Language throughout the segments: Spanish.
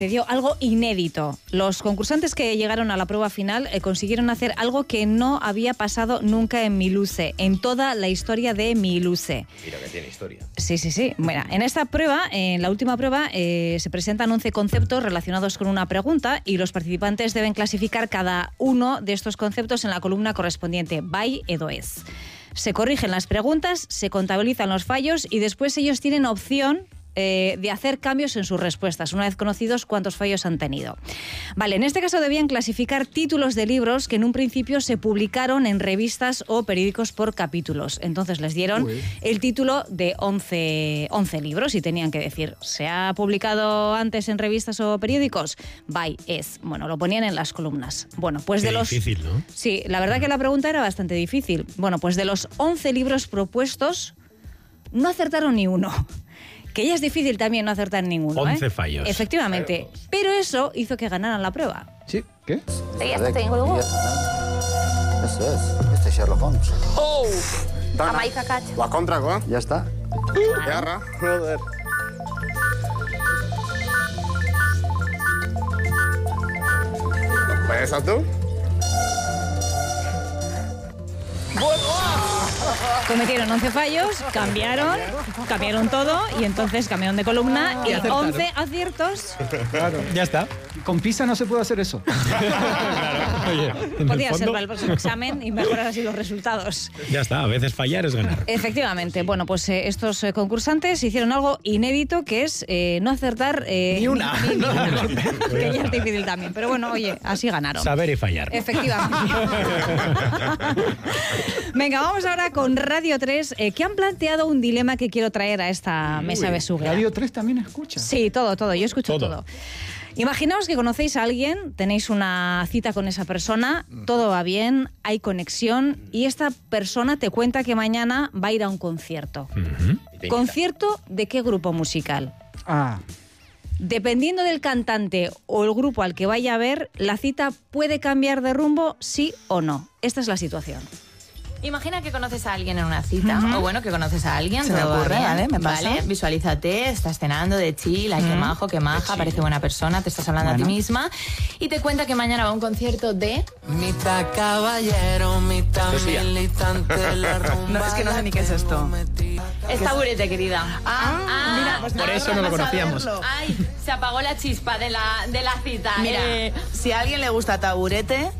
Dio algo inédito. Los concursantes que llegaron a la prueba final consiguieron hacer algo que no había pasado nunca en Miluce, en toda la historia de Miluce. Mira que tiene historia. Sí. Bueno, en esta prueba, en la última prueba, se presentan 11 conceptos relacionados con una pregunta y los participantes deben clasificar cada uno de estos conceptos en la columna correspondiente, bai edo ez. Se corrigen las preguntas, se contabilizan los fallos y después ellos tienen opción de hacer cambios en sus respuestas, una vez conocidos cuántos fallos han tenido. Vale, en este caso debían clasificar títulos de libros que en un principio se publicaron en revistas o periódicos por capítulos. Entonces les dieron el título de 11 libros y tenían que decir, ¿se ha publicado antes en revistas o periódicos? Bai, ez. Bueno, lo ponían en las columnas. Bueno, pues de los... difícil, ¿no? Sí, la verdad que la pregunta era bastante difícil. Bueno, pues de los 11 libros propuestos, no acertaron ni uno. Que ya es difícil también no acertar ninguno. 11 fallos. Efectivamente. Pero eso hizo que ganaran la prueba. Sí, ¿qué? Ya está, tengo luego. Eso es. Este es Sherlock Holmes. Oh! Jamaica catch. Va kontrako, ya está. Beharra. Joder. ¿Puedes a tú? Cometieron 11 fallos, cambiaron todo y entonces cambiaron de columna y 11 aciertos. Claro. Ya está. Con PISA no se puede hacer eso. Claro. Oye, en Podría el ser fondo, para el próximo examen y mejorar así los resultados. ya está, a veces fallar es ganar. Efectivamente. Bueno, pues estos concursantes hicieron algo inédito que es no acertar Ni una. Que ya es difícil también. Pero bueno, oye, así ganaron. Saber y fallar. Efectivamente. Venga, vamos ahora con Radio 3, que han planteado un dilema que quiero traer a esta mesa besuguera. Radio 3 también escucha. Sí, todo. Yo escucho todo. Imaginaos que conocéis a alguien, tenéis una cita con esa persona, todo va bien, hay conexión y esta persona te cuenta que mañana va a ir a un concierto. ¿Concierto de qué grupo musical? Dependiendo del cantante o el grupo al que vaya a ver, la cita puede cambiar de rumbo, sí o no. Esta es la situación. Imagina que conoces a alguien en una cita, o bueno, que conoces a alguien, Se me todo va ocurre, bien, ¿vale? Me pasa. ¿vale? Visualízate, estás cenando de chill, ay, qué majo, qué maja, parece buena persona, te estás hablando a ti misma, y te cuenta que mañana va a un concierto de... Mitad caballero, mitad militante, la rumba. No, es que no sé ni qué es esto. Es Taburete, querida. Mira, por eso no lo conocíamos. Ay, se apagó la chispa de la cita. Mire, si a alguien le gusta Taburete,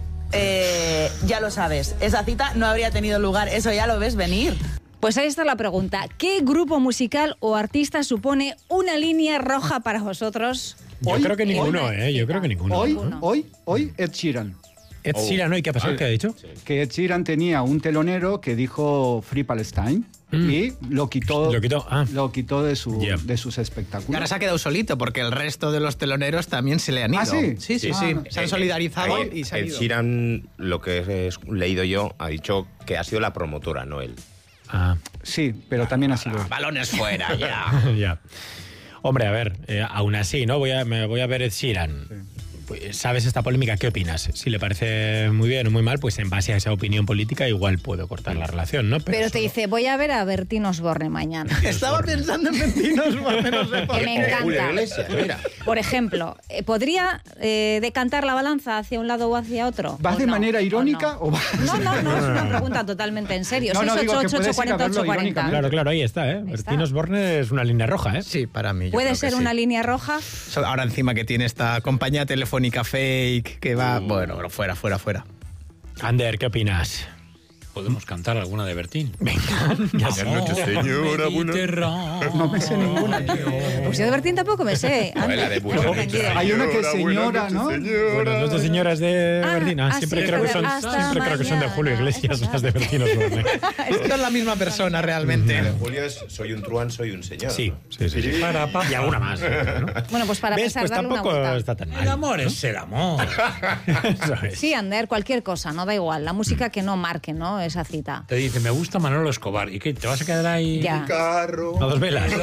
ya lo sabes. Esa cita no habría tenido lugar. Eso ya lo ves venir. Pues ahí está la pregunta. ¿Qué grupo musical o artista supone una línea roja para vosotros? Yo creo que ninguno, Yo creo que ninguno. Hoy Ed Sheeran. Ed Sheeran, ¿y qué ha pasado? ¿Qué ha dicho? Que Ed Sheeran tenía un telonero que dijo Free Palestine y lo quitó de sus espectáculos. Y ahora se ha quedado solito porque el resto de los teloneros también se le han ido. ¿Ah, sí? Sí. Se han solidarizado y se han ido. El Sheeran, lo que he leído yo, ha dicho que ha sido la promotora, no él. Sí, pero también ha sido... Balones fuera, ya. Ya. Hombre, a ver, aún así, ¿no? Me voy a ver Ed Sheeran. Sí. ¿Sabes esta polémica? ¿Qué opinas? Si le parece muy bien o muy mal, pues en base a esa opinión política igual puedo cortar la relación, ¿no? Pero te dice, voy a ver a Bertín Osborne mañana. Estaba pensando en Bertín Osborne, no sé por que qué. me encanta. Por ejemplo, ¿podría decantar la balanza hacia un lado o hacia otro? ¿Vas de manera irónica o vas...? No, es una pregunta totalmente en serio. 688-840-840. Claro, ahí está, Bertín Osborne es una línea roja, ¿eh? Sí, para mí. ¿Puede ser una línea roja? Ahora encima que tiene esta compañía telefónica fake que va... Bueno, fuera. Ander, ¿qué opinas? Podemos cantar alguna de Bertín. Venga, ya sé. Buenas noches, señora. No me sé ninguna. Pues yo de Bertín tampoco me sé. Hay una que es señora, ¿no? Buenas noches, señoras de Bertín. Siempre creo que son de Julio Iglesias las de Bertín Osborne. Es que es la misma persona realmente. Julio es soy un truán, soy un señor. Sí. Y alguna más. ¿no? Bueno, pues para ¿Ves? pensar, Pues darle una tampoco vuelta. está tan mal. El amor es el amor. Eso es. Sí, Ander, cualquier cosa, no da igual. La música que no marque, ¿no? Esa cita. Te dice, me gusta Manolo Escobar. ¿Y qué? ¿Te vas a quedar ahí? Ya. Carro. A dos velas.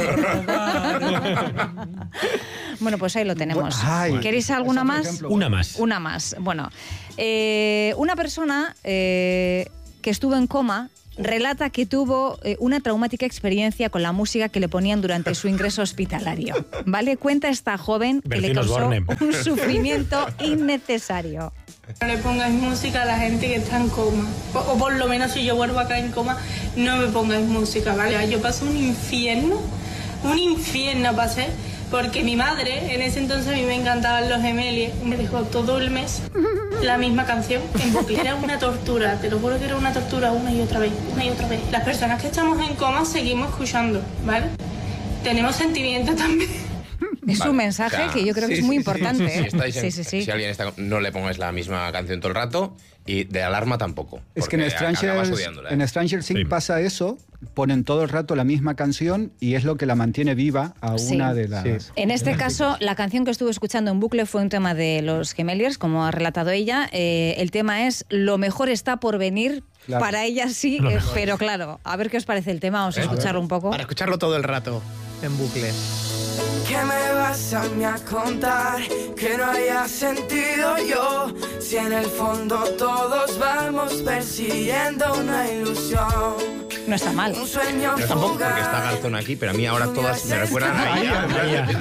Bueno, pues ahí lo tenemos. Ay, ¿Queréis alguna más? Una más. Una más. Bueno, una persona que estuvo en coma relata que tuvo una traumática experiencia con la música que le ponían durante su ingreso hospitalario. ¿Vale? Cuenta esta joven que le causó un sufrimiento innecesario. No le pongáis música a la gente que está en coma. O por lo menos si yo vuelvo acá en coma, no me pongáis música, ¿vale? Yo pasé un infierno pasé, porque mi madre, en ese entonces a mí me encantaban los Gemeliers, me dejó todo el mes la misma canción en bucle. Era una tortura, te lo juro que era una tortura una y otra vez. Las personas que estamos en coma seguimos escuchando, ¿vale? Tenemos sentimientos también. Es un mensaje que yo creo que es muy importante. Si alguien está, no le pongáis la misma canción todo el rato y de alarma tampoco. Es que en Stranger Things pasa eso, ponen todo el rato la misma canción y es lo que la mantiene viva a una de las... Sí. En este caso, la canción que estuve escuchando en bucle fue un tema de los Gemeliers, como ha relatado ella. El tema es Lo mejor está por venir. Claro. Para ella sí, pero claro, a ver qué os parece el tema, vamos a escucharlo un poco. Para escucharlo todo el rato, en bucle. ¿Qué me vas a mí a contar que no haya sentido yo? Si en el fondo todos vamos persiguiendo una ilusión. No está mal. Un sueño no tampoco porque está Garzón aquí, pero a mí ahora todas me recuerdan a ella.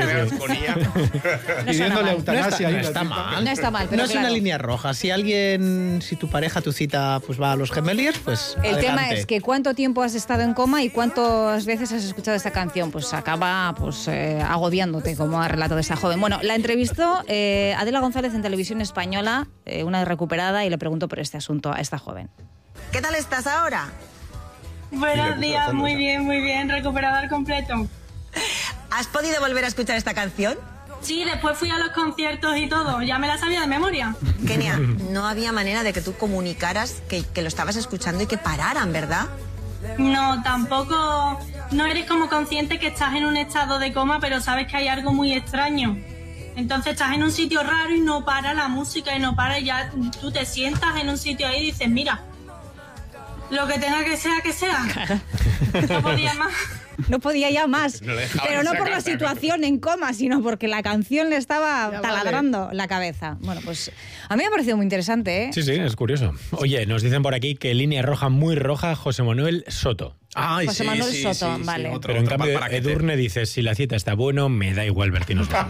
Pidiéndole eutanasia. No está mal. No está mal, pero no es una línea roja. Si tu pareja, tu cita, pues va a los Gemeliers, pues el adelante. tema es que cuánto tiempo has estado en coma y cuántas veces has escuchado esta canción. Pues acaba agobiándote, como ha relatado esa joven. Bueno, la entrevistó Adela González en Televisión Española, una recuperada, y le preguntó por este asunto a esta joven. ¿Qué tal estás ahora? Buenos días, muy bien, recuperada al completo. ¿Has podido volver a escuchar esta canción? Sí, después fui a los conciertos y todo, ya me la sabía de memoria. Kenia, no había manera de que tú comunicaras que lo estabas escuchando y que pararan, ¿verdad? No, tampoco, no eres como consciente que estás en un estado de coma, pero sabes que hay algo muy extraño. Entonces estás en un sitio raro y no para la música y no para, y ya tú te sientas en un sitio ahí y dices, mira, lo que tenga que sea. No podía más. No podía ya más, pero no por la situación en coma, sino porque la canción le estaba taladrando la cabeza. Bueno, pues a mí me ha parecido muy interesante, ¿eh? Sí, es curioso. Oye, nos dicen por aquí que línea roja, muy roja, José Manuel Soto. José Manuel Soto, vale. Pero en cambio Edurne dice, si la cita está bueno, me da igual Bertín Osborne.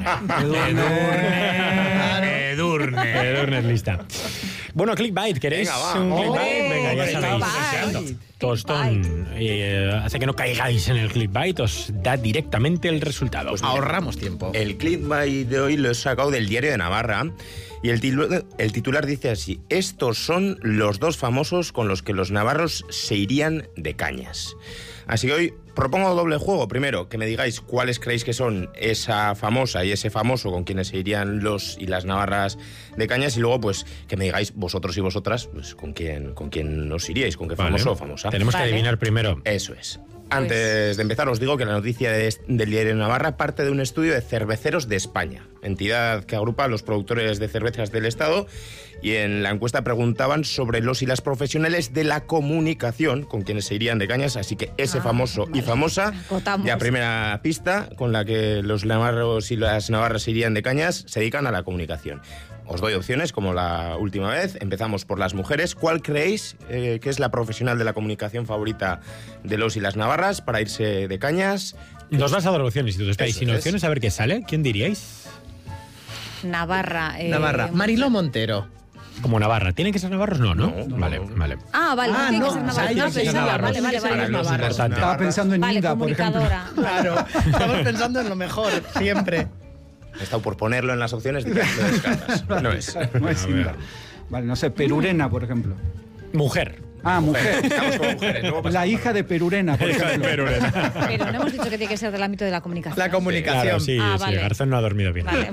Edurne es lista. Bueno, Clickbait, ¿queréis un clickbait? Venga, ya sabéis. Tostón hace que no caigáis en el clickbait, os da directamente el resultado. Pues ahorramos tiempo. El clickbait de hoy lo he sacado del Diario de Navarra y el titular dice así: estos son los dos famosos con los que los navarros se irían de cañas. Así que hoy propongo doble juego. Primero, que me digáis cuáles creéis que son esa famosa y ese famoso con quienes se irían los y las navarras de cañas, y luego pues que me digáis vosotros y vosotras pues con quién os iríais, con qué famoso o famosa. Tenemos que adivinar primero. Eso es. Antes de empezar, os digo que la noticia del Diario de Navarra parte de un estudio de Cerveceros de España, entidad que agrupa a los productores de cervezas del Estado, y en la encuesta preguntaban sobre los y las profesionales de la comunicación con quienes se irían de cañas, así que ese famoso y famosa, ya primera pista con la que los navarros y las navarras se irían de cañas, se dedican a la comunicación. Os doy opciones, como la última vez. Empezamos por las mujeres. ¿Cuál creéis que es la profesional de la comunicación favorita de los y las navarras para irse de cañas? Nos vas a dar opciones, si tú estáis sin opciones, a ver qué sale. ¿Quién diríais? Navarra. Mariló Montero. Como Navarra. ¿Tienen que ser navarros? No. Vale. Ah, vale. Tiene que ser navarros. Vale. Estaba pensando en Nilda, por ejemplo. Claro, estamos pensando en lo mejor, siempre. He estado por ponerlo en las opciones y lo descartas. No es Nilda. Vale, no sé, Perurena, por ejemplo. Mujer. Mujer. Estamos con mujeres. La hija de Perurena, por ejemplo. Pero no hemos dicho que tiene que ser del ámbito de la comunicación. La comunicación. Claro, sí, vale. Garzón no ha dormido bien. Vale.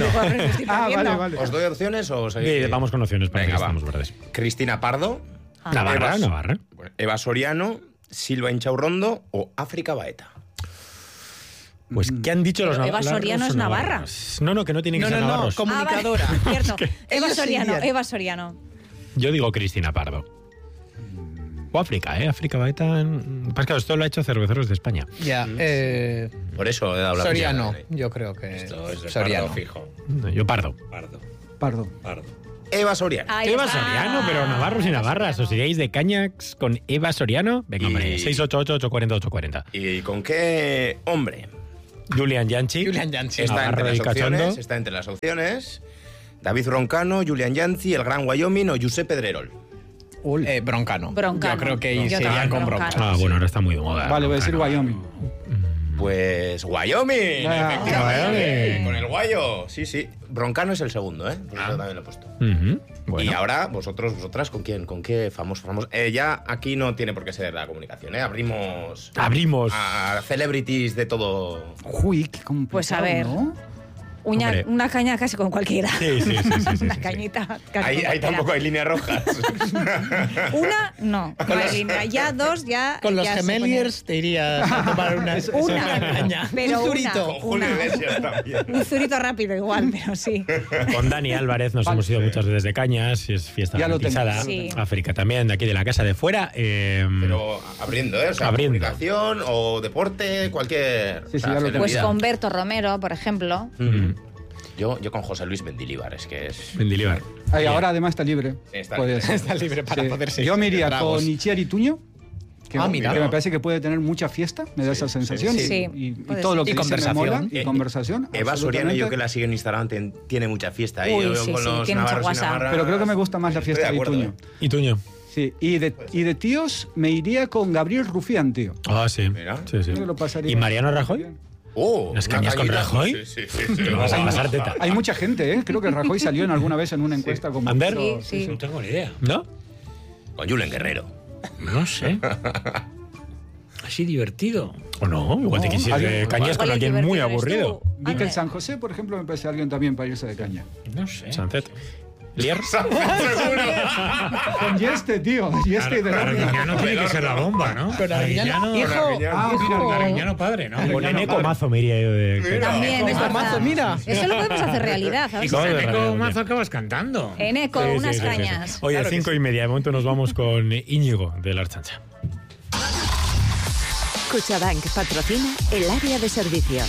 Vale. ¿Os doy opciones o seguís? Sí, vamos con opciones para que estamos verdes. Cristina Pardo. Navarra. Eva Soriano, Silva Inchaurrondo o África Baeta. Pues, ¿qué han dicho los navarros? Eva Soriano es navarra. No, que no tienen que ser navarros. No, comunicadora. Vale. Cierto. Eva Soriano. Yo digo Cristina Pardo. O África, África Baeta. Pascal, esto lo ha hecho Cerveceros de España. Ya. Por eso he hablado. Soriano, yo creo que esto es Soriano. Pardo fijo. No, yo Pardo. Pardo. Eva Soriano. Eva Soriano, pero navarros y navarras. ¿Os iréis de cañas con Eva Soriano? Venga, hombre, 688-840-840. ¿Y con qué hombre? Julian Yanchi. Está entre las opciones. David Broncano, Julian Yanchi, el Gran Wyoming o Josep Pedrerol. Broncano. Broncano. Yo creo que sería con Broncano. Ah, bueno, ahora está muy de moda. Vale, voy a decir Wyoming. Pues Wyoming, efectivamente. Con el guayo. Sí. Broncano es el segundo, ¿eh? Pues eso también lo he puesto. Bueno. Y ahora, vosotras, ¿con quién? ¿Con qué famoso? Ya aquí no tiene por qué ser la comunicación, ¿eh? Abrimos a celebrities de todo. Uy, qué complicado, pues a ver, ¿no? Una caña casi con cualquiera. Sí. Una cañita casi Ahí tampoco hay líneas rojas. Una, no hay línea. Ya dos, ya. Con los ya gemeliers te irías a tomar una caña. Pero un zurito. Un zurito rápido igual, pero sí. Con Dani Álvarez nos hemos ido muchas veces de cañas, es fiesta garantizada. Sí. África también, de aquí de la casa de fuera. Pero abriendo, ¿eh? O sea, comunicación o deporte, cualquier. Sí, ya lo pues con Berto Romero, por ejemplo. Yo con José Luis Mendilibar, es que es... Mendilibar. Ahora además está libre. Está libre para poderse. Yo me iría con Itziar Tuño, que me parece que puede tener mucha fiesta, me da esa sensación. Sí. Y todo lo que dice me mola, y conversación. Eva Soriano, yo que la sigo en Instagram, tiene mucha fiesta ahí. Tiene mucho WhatsApp. Pero creo que me gusta más la fiesta de Ituño. Ituño. Sí, y de tíos me iría con Gabriel Rufián, tío. Ah, sí. Mira. Sí. ¿Y Mariano Rajoy? ¿Las cañas con Rajoy? Sí. Vas a pasar teta. Hay mucha gente, ¿eh? Creo que Rajoy salió alguna vez en una encuesta como... ¿Ander? Sí. No tengo ni idea. ¿No? Con Julen Guerrero. No sé. Así divertido. ¿O no? Igual te quisieras de cañas con alguien muy aburrido. Miquel San José, por ejemplo, me parece alguien también para irse de caña. No sé. Sancet. ¿Lier? Con Yeste, tío. Yeste de Arguiñano tiene que ser la bomba, ¿no? Con Arguiñano. Arguiñano padre, ¿no? Con Eneco Mazo me iría yo de... También, es Mazo, mira. Eso lo podemos hacer realidad. Y con Eneco Mazo acabas cantando. Eneco, unas cañas. Oye, claro 5:30. De momento nos vamos con Íñigo de la Archancha. Cuchabank patrocina el área de servicio.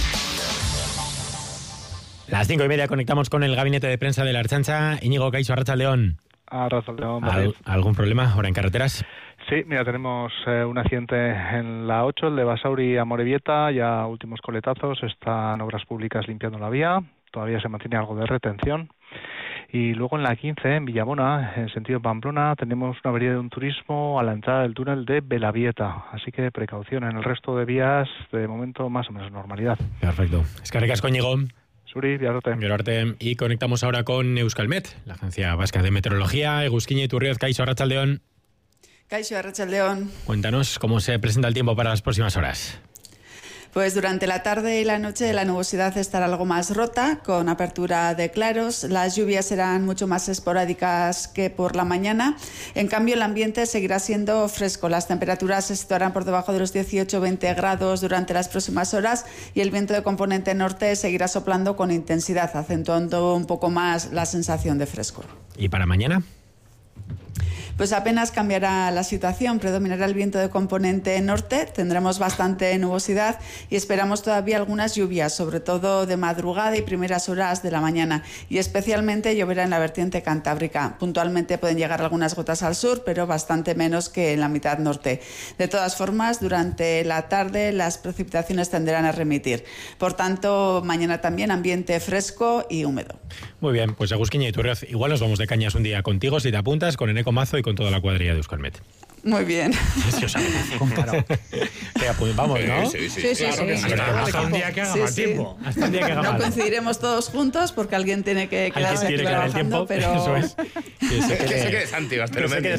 Las 5:30 conectamos con el gabinete de prensa de la Archancha. Íñigo, Caixo, Arratsaldeón. Arratsaldeón. ¿Algún problema ahora en carreteras? Sí, mira, tenemos un accidente en la 8, el de Basauri a Morevieta, ya últimos coletazos, están obras públicas limpiando la vía, todavía se mantiene algo de retención. Y luego en la 15, en Villamona, en sentido Pamplona, tenemos una avería de un turismo a la entrada del túnel de Belavieta. Así que precaución, en el resto de vías, de momento, más o menos normalidad. Perfecto. Eskerrik asko, Íñigo. Suri, Gerarte. Y conectamos ahora con Euskalmet, la Agencia Vasca de Meteorología. Egusquiña Iturrioz, Caixo, Arratsaldeón. Caixo, Arratsaldeón. Cuéntanos cómo se presenta el tiempo para las próximas horas. Pues durante la tarde y la noche la nubosidad estará algo más rota, con apertura de claros. Las lluvias serán mucho más esporádicas que por la mañana. En cambio, el ambiente seguirá siendo fresco. Las temperaturas se situarán por debajo de los 18-20 grados durante las próximas horas y el viento de componente norte seguirá soplando con intensidad, acentuando un poco más la sensación de frescor. ¿Y para mañana? Pues apenas cambiará la situación, predominará el viento de componente norte, tendremos bastante nubosidad y esperamos todavía algunas lluvias, sobre todo de madrugada y primeras horas de la mañana, y especialmente lloverá en la vertiente cantábrica. Puntualmente pueden llegar algunas gotas al sur, pero bastante menos que en la mitad norte. De todas formas, durante la tarde las precipitaciones tenderán a remitir. Por tanto, mañana también ambiente fresco y húmedo. Muy bien, pues Egusquiña Iturrioz, igual nos vamos de cañas un día contigo si te apuntas, con Eneco Mazo y con toda la cuadrilla de Euskalmet. Muy bien. Sí, os vamos, ¿no? Sí. Hasta un día que haga mal tiempo. Hasta un día que haga no coincidiremos todos juntos porque alguien tiene que quedarse aquí trabajando, pero... Eso es. Que se quede Santi Gastelum.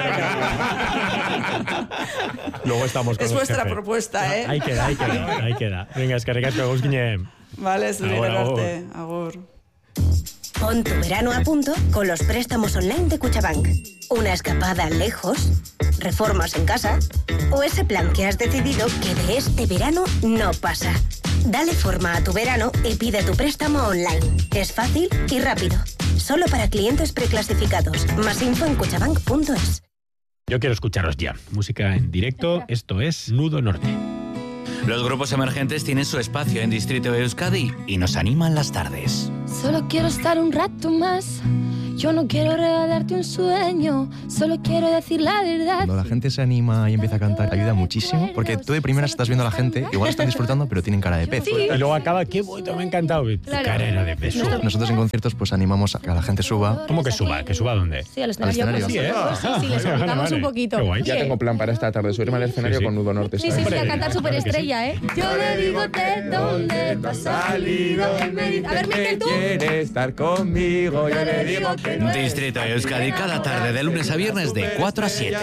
Luego estamos con es vuestra propuesta, ¿eh? Ahí queda. Venga, eskerrik asko, Egusquiña. Vale, es liberarte. Agur. Pon tu verano a punto con los préstamos online de Cuchabank. Una escapada lejos, reformas en casa o ese plan que has decidido que de este verano no pasa. Dale forma a tu verano y pide tu préstamo online. Es fácil y rápido. Solo para clientes preclasificados. Más info en cuchabank.es. Yo quiero escucharos ya. Música en directo. Esto es Nudo Norte. Los grupos emergentes tienen su espacio en Distrito de Euskadi y nos animan las tardes. Solo quiero estar un rato más. Yo no quiero regalarte un sueño, solo quiero decir la verdad. Cuando la gente se anima y empieza a cantar, ayuda muchísimo, porque tú de primeras estás viendo a la gente, igual están disfrutando, pero tienen cara de pez. Sí. Y luego acaba, qué bonito, me ha encantado. Claro. Cara era de pez. Nosotros en conciertos pues animamos a que la gente suba. ¿Cómo que suba? ¿Que suba dónde? Sí, al escenario. Sí, les explicamos un poquito. Ya tengo plan para esta tarde, subirme al escenario con Nudo Norte. Sí, a cantar superestrella, ¿eh? Yo le digo de dónde te has salido. A ver, Miquel, tú. Quiere estar conmigo, yo le digo que no. Distrito Euskadi, cada tarde, de lunes a viernes, de 4 a 7.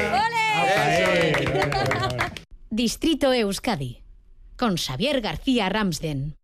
¡Ole! Distrito Euskadi, con Xavier García Ramsden.